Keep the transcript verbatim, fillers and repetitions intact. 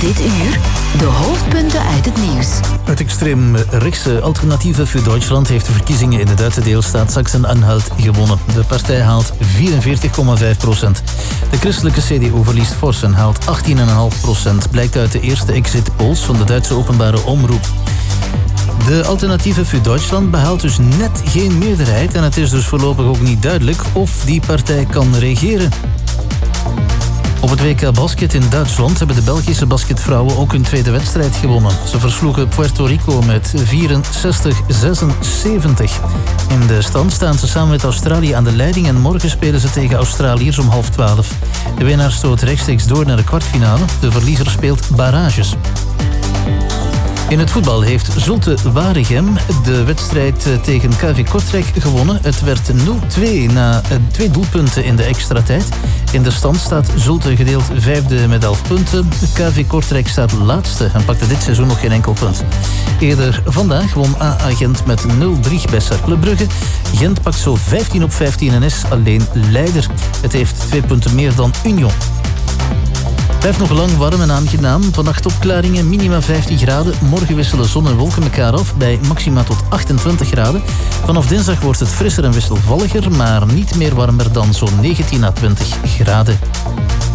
Dit uur de hoofdpunten uit het nieuws. Het extreem rechtse Alternatieve für Deutschland heeft de verkiezingen in de Duitse deelstaat Sachsen-Anhalt gewonnen. De partij haalt vierenveertig komma vijf procent. De christelijke C D U verliest fors en haalt achttien komma vijf procent. Blijkt uit de eerste exit polls van de Duitse openbare omroep. De Alternatieve für Deutschland behaalt dus net geen meerderheid en het is dus voorlopig ook niet duidelijk of die partij kan regeren. Op het W K Basket in Duitsland hebben de Belgische basketvrouwen ook hun tweede wedstrijd gewonnen. Ze versloegen Puerto Rico met vierenzestig zesenzeventig. In de stand staan ze samen met Australië aan de leiding en morgen spelen ze tegen Australiërs om half twaalf. De winnaar stoot rechtstreeks door naar de kwartfinale. De verliezer speelt barrages. In het voetbal heeft Zulte Waregem de wedstrijd tegen K V Kortrijk gewonnen. Het werd nul twee na twee doelpunten in de extra tijd. In de stand staat Zulte gedeeld vijfde met elf punten. K V Kortrijk staat laatste en pakte dit seizoen nog geen enkel punt. Eerder vandaag won A A Gent met nul drie bij Cercle Brugge. Gent pakt zo vijftien op vijftien en is alleen leider. Het heeft twee punten meer dan Union. Het blijft nog lang warm en aangenaam. Vannacht opklaringen, minima vijftien graden. Morgen wisselen zon en wolken elkaar af bij maxima tot achtentwintig graden. Vanaf dinsdag wordt het frisser en wisselvalliger, maar niet meer warmer dan zo'n negentien à twintig graden.